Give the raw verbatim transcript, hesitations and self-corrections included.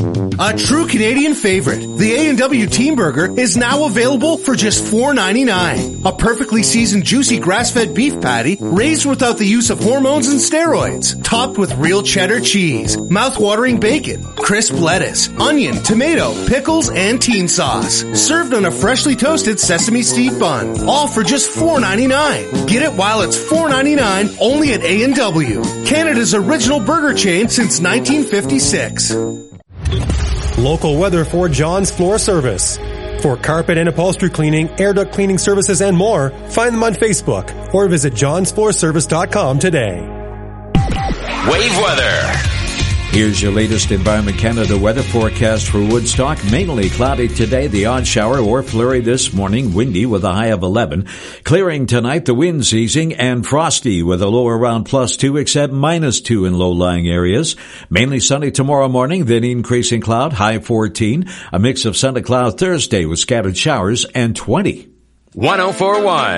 A true Canadian favorite, the A and W Team Burger is now available for just four ninety-nine. A perfectly seasoned, juicy grass-fed beef patty raised without the use of hormones and steroids, topped with real cheddar cheese, mouth-watering bacon, crisp lettuce, onion, tomato, pickles, and teen sauce. Served on a freshly toasted sesame seed bun, all for just four ninety-nine. Get it while it's four ninety-nine only at A and W, Canada's original burger chain since nineteen fifty-six. Local weather for John's Floor Service. For carpet and upholstery cleaning, air duct cleaning services, and more, find them on Facebook or visit johns floor service dot com today. Wave weather. Here's your latest Environment Canada weather forecast for Woodstock. Mainly cloudy today, the odd shower or flurry this morning, windy with a high of eleven. Clearing tonight, the winds easing, and frosty with a low around plus two, except minus two in low-lying areas. Mainly sunny tomorrow morning, then increasing cloud, high fourteen. A mix of sun and cloud Thursday with scattered showers, and twenty. one oh four point one